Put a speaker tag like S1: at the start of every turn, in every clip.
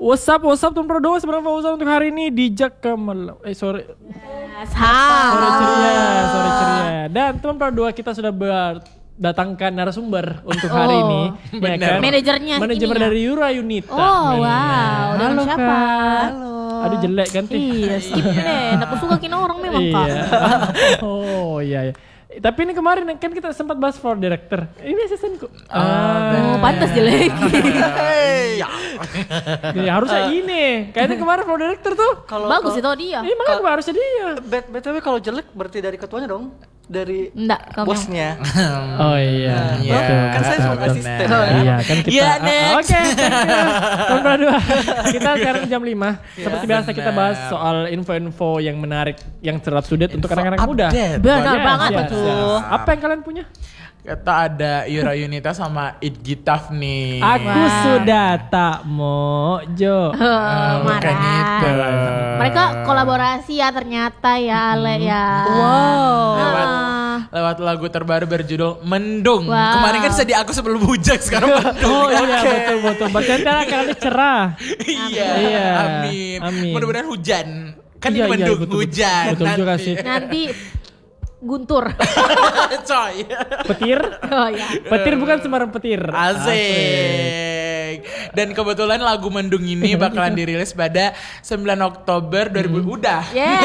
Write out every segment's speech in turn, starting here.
S1: What's up teman Prodo, sebenarnya fokus untuk hari ini di Jak Kemal. Sore ceria. Dan teman Prodo kita sudah datangkan narasumber untuk hari ini. Ya kan? Manajernya dari Yura Yunita.
S2: Oh wow, dengan
S1: halo,
S2: siapa?
S1: Kak.
S2: Halo.
S1: Aduh jelek kan?
S2: Iya, skip deh. Aku suka kina orang memang Kak.
S1: Oh iya. Tapi ini kemarin kan kita sempat bahas floor director. Ini asistenku.
S2: Pantas jelek.
S1: Ya harusnya ini. Kayaknya kemarin floor director tuh.
S2: Bagus itu dia.
S1: Iya makanya harusnya dia.
S3: BTW kalau jelek berarti dari ketuanya dong. Dari
S2: Enggak,
S3: bosnya.
S1: Oh iya.
S3: Kan saya cuma asisten.
S1: Iya kan kita.
S2: Iya, next.
S1: Oke. Nomor 2. Kita sekarang jam 5. Seperti biasa kita bahas soal info-info yang menarik, yang terupdate untuk anak-anak muda.
S2: Benar banget betul.
S1: Apa yang kalian punya?
S4: Kita ada Yura Yunita sama Idgitaf nih.
S1: Aku sudah tak mojo.
S4: Bukan itu.
S2: Mereka kolaborasi ya ternyata ya Ale ya.
S4: Lewat lagu terbaru berjudul Mendung.
S2: Wow.
S4: Kemarin kan sedih aku sebelum hujan, sekarang mendung.
S1: Oh iya betul. Berarti kali cerah.
S4: Iya. Amin. Mudah-mudahan hujan. Kan ini mendung
S1: betul,
S4: hujan.
S1: Betul juga sih.
S2: Nanti guntur.
S4: Coy.
S1: Petir?
S2: Oh ya.
S1: Petir bukan sembarang petir.
S4: Asik. Dan kebetulan lagu Mendung ini bakalan dirilis pada 9 Oktober 2000. Udah.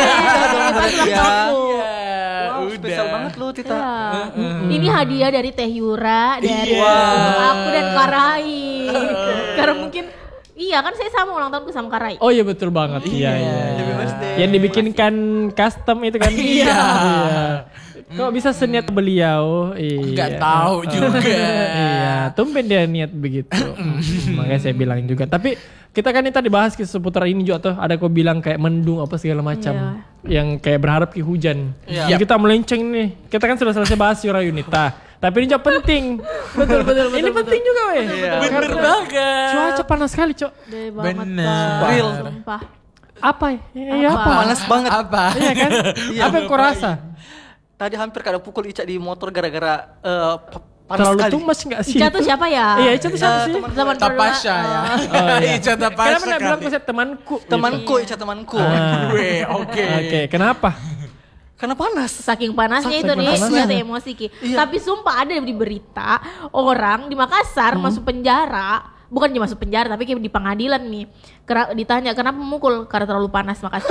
S3: Wow, spesial banget lu Tita.
S2: Ini hadiah dari Teh Yura, dari aku dan Karai. Karena mungkin iya kan saya sama ulang tahunku sama Karai.
S1: Oh iya betul banget. Iya. Yang dibikinkan custom itu kan. Iya. Kok bisa seniat beliau?
S4: Nggak tahu juga.
S1: Iya, tumben dia niat begitu. Makanya saya bilang juga. Tapi kita kan ini tadi bahas seputar ini juga tuh. Ada kok bilang kayak mendung apa segala macam. Yang kayak berharap ke hujan. Jadi kita melenceng nih. Kita kan sudah selesai bahas Yura Yunita. Tapi ini juga penting. Betul. Ini penting juga weh.
S4: Bener banget.
S1: Cuaca panas sekali cok.
S4: Bener.
S3: Real.
S1: Apa ya? Apa?
S3: Panas banget.
S4: Apa?
S1: Iya kan? Apa yang kau rasa?
S3: Tadi hampir kada pukul Ica di motor gara-gara panas
S1: Terlalu
S3: sekali.
S1: tumas gak sih?
S2: Ica tuh siapa ya?
S1: Iya Ica tuh siapa sih?
S2: Teman
S4: Tapasya ya. Ica Tapasya.
S1: Kenapa gak bilang konsep temanku?
S3: Ica temanku.
S4: Gue
S1: Oke, kenapa?
S3: Karena panas.
S2: Saking panasnya itu nih, ternyata emosi Ki. Tapi sumpah ada di berita orang di Makassar masuk penjara. Bukan dia masuk penjara tapi kayak di pengadilan nih. Ditanya kenapa memukul karena terlalu panas Makassar.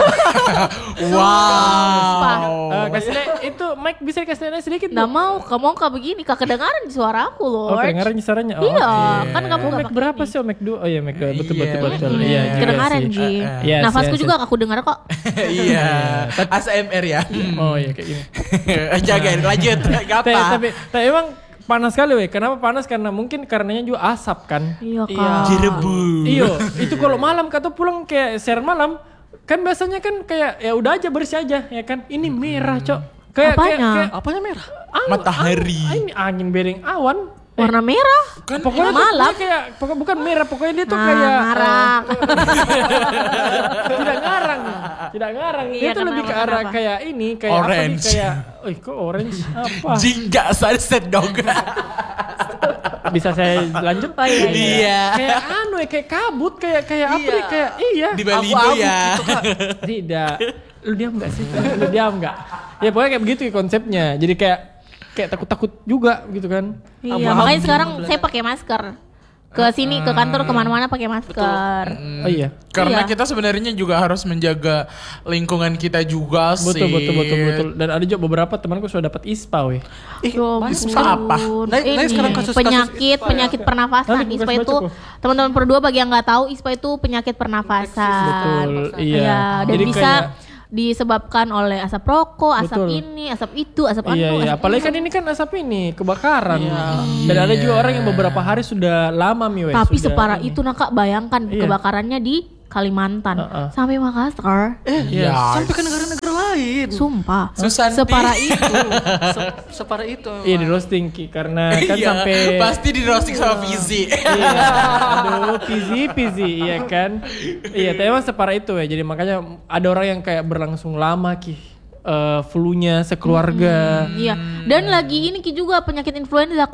S4: Wow.
S1: Kasih itu mic bisa dikasih sedikit.
S2: Nggak mau, kamu nggak begini kak kedengaran di suara aku loh.
S1: Oh kedengaran suaranya. Oh,
S2: iya, kan kamu nggak
S1: mic berapa sih? Mic 2. Oh iya mic 2. Betul. Iya juga
S2: kedengaran
S1: sih.
S2: Ji. Nafasku juga aku dengar kok.
S4: Iya. ASMR ya.
S1: Oh iya kayak gini.
S4: Jagain lanjut. Gak apa.
S1: Tapi emang panas sekali weh. Kenapa panas? Karena mungkin karenanya juga asap kan.
S2: Iya kak.
S4: Jerebu.
S1: Iya. Itu kalau malam kata pulang kayak siaran malam kan biasanya kan kayak ya udah aja bersih aja ya kan. Ini merah cok.
S3: Apanya merah?
S4: Matahari.
S1: Ini angin bering awan.
S2: Warna merah.
S1: Kan pokoknya
S2: malam
S1: kayak bukan merah, pokoknya dia tuh kayak
S2: ngarang.
S1: Tidak ngarang.
S2: Iya,
S1: Dia tuh lebih ke arah kayak ini, kayak
S4: orange.
S1: apa nih kayak kok orange apa?
S4: Jingga sunset dong.
S1: Bisa saya lanjut?
S2: Oh, iya.
S1: Kayak kayak kabut, kayak apa nih kayak
S4: Di Bali itu ya.
S1: Tidak. Lu diam enggak sih? Lu diam enggak? Ya pokoknya kayak begitu konsepnya. Jadi kayak takut-takut juga gitu kan.
S2: Iya, makanya sekarang saya pakai masker. Ke sini ke kantor kemana-mana pakai masker.
S1: Oh iya.
S4: Karena kita sebenarnya juga harus menjaga lingkungan kita juga sih.
S1: Betul. Dan ada juga beberapa temanku sudah dapat ISPA weh.
S4: ISPA apa?
S3: Naik sekarang kasus
S2: penyakit pernafasan. ISPA itu teman-teman berdua bagi yang nggak tahu ISPA itu penyakit pernafasan.
S1: Betul. Iya.
S2: Dan
S1: jadi
S2: bisa disebabkan oleh asap rokok, asap ini, asap itu, asap anu.
S1: Iya. Apalagi kan ini kan asap ini kebakaran. Dan ada juga orang yang beberapa hari sudah lama
S2: tapi separah itu Kak, bayangkan kebakarannya di Kalimantan sampai Makassar.
S3: Sampai ke negara-negara lain.
S2: Sumpah.
S4: Susanti.
S2: Separah itu.
S3: Separah itu.
S1: Iya di roasting karena kan sampai
S4: pasti di roasting sama Fizi.
S1: Iya. Aduh Fizi iya kan. Iya, tapi emang separah itu ya. Jadi makanya ada orang yang kayak berlangsung lama flu-nya sekeluarga.
S2: Iya. Dan lagi ini juga penyakit influenza Kak.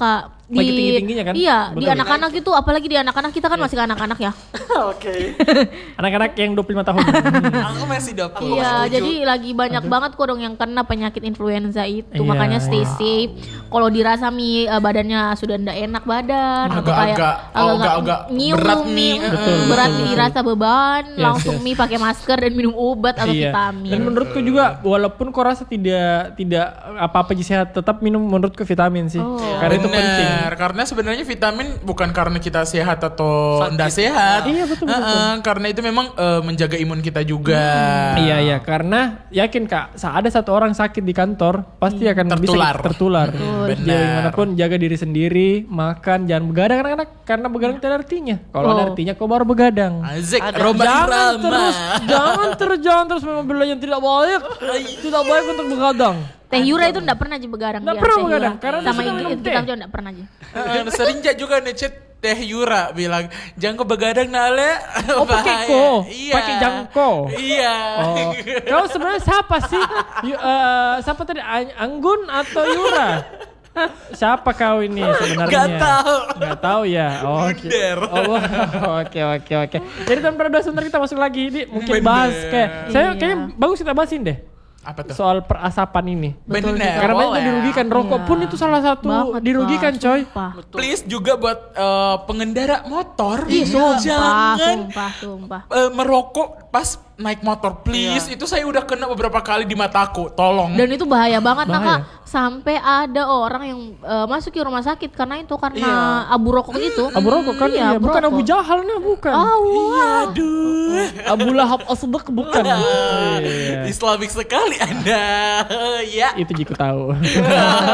S1: Lagi tinggi-tingginya kan?
S2: Iya,
S1: Betul.
S2: di anak-anak itu, apalagi di anak-anak kita kan masih anak-anak ya.
S3: Oke.
S1: Anak-anak yang 25 tahun.
S4: Aku masih 20.
S2: Iya, jadi lagi banyak banget kok dong yang kena penyakit influenza itu.
S1: Iya,
S2: Makanya stay
S1: iya.
S2: safe. Kalau dirasa badannya sudah ndak enak badan, atau
S4: agak
S2: nyium
S4: berat nih.
S2: berat dirasa beban,
S1: Yes,
S2: langsung
S1: yes.
S2: mie pakai masker dan minum obat atau
S1: Iya.
S2: vitamin.
S1: Dan menurutku juga walaupun kau rasa tidak apa-apa sehat, tetap minum menurutku vitamin sih.
S2: Oh.
S1: Karena itu penting.
S4: Benar, karena sebenarnya vitamin bukan karena kita sehat atau tidak sehat.
S1: Iya, betul.
S4: Karena itu memang menjaga imun kita juga.
S1: Iya, karena yakin Kak, ada satu orang sakit di kantor pasti akan
S4: Tertular.
S1: bisa tertular.
S4: Benar.
S1: Jadi gimana pun jaga diri sendiri, makan, jangan begadang anak-anak karena begadang tidak ada artinya. Kalau ada artinya kau baru begadang.
S4: Azik,
S3: Ada.
S4: Roma Irama.
S1: jangan terus memang yang tidak baik. Tidak baik untuk begadang.
S2: Teh Yura itu ndak pernah aja begadang.
S1: Nggak
S2: dia,
S1: pernah
S2: Teh
S1: begadang,
S2: Yura.
S1: karena dia
S2: sama
S1: suka minum
S2: itu
S1: teh.
S2: kita juga ndak pernah aja.
S4: Sering juga ngechat Teh Yura bilang jangan kau begadang Nale.
S1: Oh, pakai
S4: Bahaya."
S1: ko,
S4: Iya.
S1: pakai jangko.
S4: Iya.
S1: Oh, kau sebenarnya siapa sih? Siapa tadi? Anggun atau Yura? Siapa kau ini sebenarnya? Gak tahu ya. Oke.
S4: Bunder.
S1: Oke. Jadi tanpa doa sebentar kita masuk lagi. Ini mungkin
S4: Bener.
S1: bahas
S2: Iya.
S1: kayaknya bagus kita bahasin deh.
S4: Apa tuh?
S1: Soal perasapan ini.
S4: Benar.
S1: Karena banyak yang dirugikan. Rokok
S2: Iya.
S1: pun itu salah satu
S2: Banget,
S1: dirugikan,
S2: Pak,
S1: coy.
S2: sumpah.
S4: Please juga buat pengendara motor.
S2: Ih,
S4: Jangan
S2: sumpah.
S4: merokok pas naik motor, please. Itu saya udah kena beberapa kali di mataku. Tolong.
S2: Dan itu bahaya banget nah
S1: Bahaya.
S2: Kak. Sampai ada orang yang masuk ke rumah sakit karena abu rokok itu.
S1: Abu rokok kan?
S2: Iya,
S1: Iya, bukan Abu Jahal nah, bukan.
S4: Aduh.
S1: Abu Lahab Asbaq bukan. Iya.
S4: Islamik sekali Anda. Ya.
S1: Itu Jiku tahu.